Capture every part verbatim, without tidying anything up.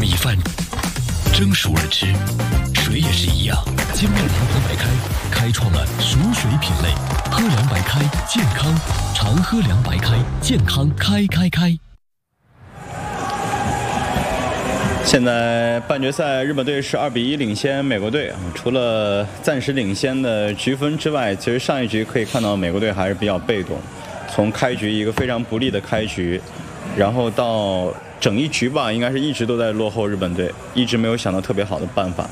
米饭蒸熟而吃，水也是一样。坚面蓝黄白开开创了熟水品类，喝凉白开健康，常喝凉白开健康开开开。 现在半决赛，日本队是二比一领先美国队。除了暂时领先的局分之外，其实上一局可以看到美国队还是比较被动。从开局一个非常不利的开局，然后到整一局吧，应该是一直都在落后日本队，一直没有想到特别好的办法。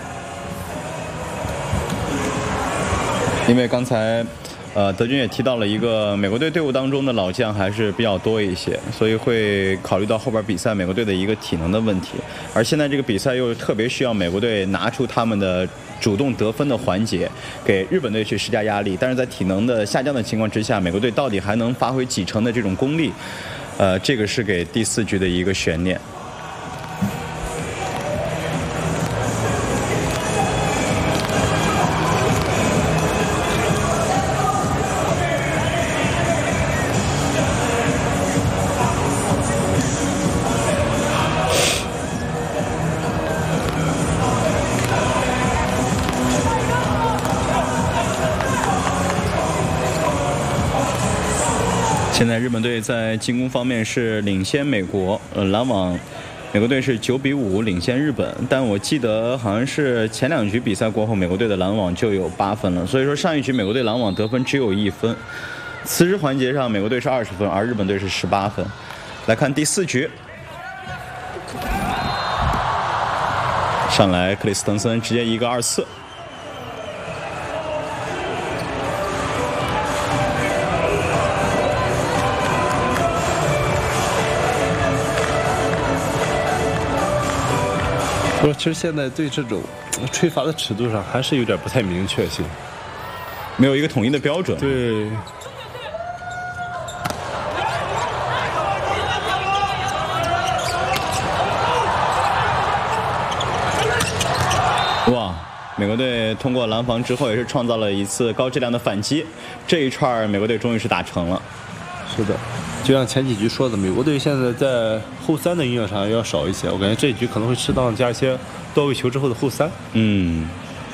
因为刚才，呃，德军也提到了一个美国队队伍当中的老将还是比较多一些，所以会考虑到后边比赛美国队的一个体能的问题。而现在这个比赛又特别需要美国队拿出他们的主动得分的环节，给日本队去施加压力。但是在体能的下降的情况之下，美国队到底还能发挥几成的这种功力？呃，这个是给第四局的一个悬念。现在日本队在进攻方面是领先美国，呃，篮网，美国队是九比五领先日本，但我记得好像是前两局比赛过后，美国队的篮网就有八分了，所以说上一局美国队篮网得分只有一分。此时环节上，美国队是二十分，而日本队是十八分。来看第四局，上来克里斯滕森直接一个二次。 不是，其实现在对这种吹罚的尺度上还是有点不太明确性， 没有一个统一的标准。 对。 哇，美国队通过拦防之后，也是创造了一次高质量的反击。这一串美国队终于是打成了。 是的。就像前几局说的，美国队现在在后三的运用上要少一些，我感觉这一局可能会适当加一些到位球之后的后三。 嗯。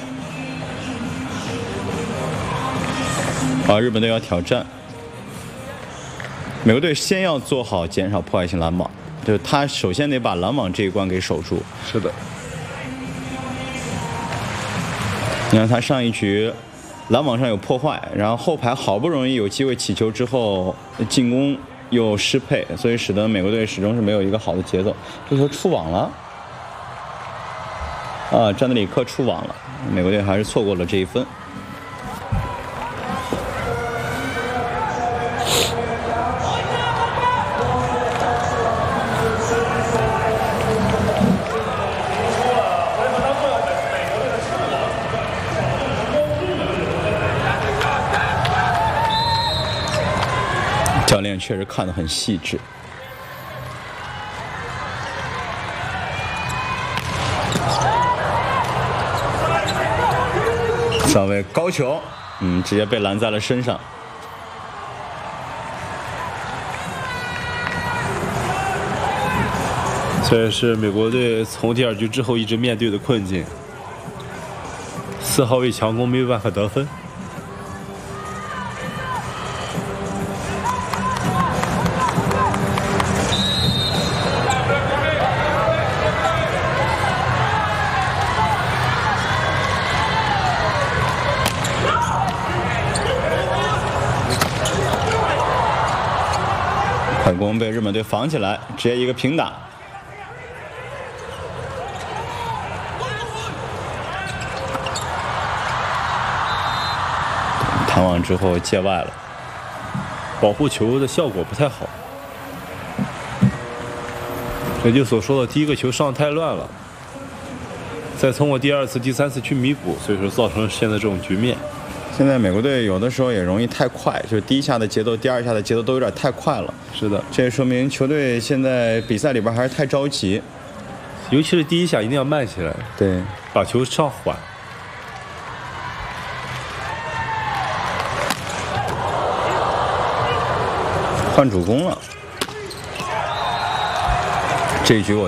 啊，日本队要挑战。美国队先要做好减少破坏性拦网，就是他首先得把拦网这一关给守住。 是的。 你看他上一局拦网上有破坏，然后后排好不容易有机会起球之后进攻又失配，所以使得美国队始终是没有一个好的节奏。这球出网了，啊，詹德里克出网了，美国队还是错过了这一分。教练确实看得很细致。小卫高球，嗯，直接被拦在了身上。 这也是美国队从第二局之后一直面对的困境，四号位强攻没有办法得分。 快攻被日本队防起来，直接一个平打。弹网之后界外了， 保护球的效果不太好。也就所说的，第一个球上太乱了，再通过第二次、第三次去弥补，所以说造成了现在这种局面。 现在美国队有的时候也容易太快，就是第一下的节奏、第二下的节奏都有点太快了。 是的， 这也说明球队现在比赛里边还是太着急， 尤其是第一下一定要慢起来， 对， 把球上缓。 换主攻了，这一局我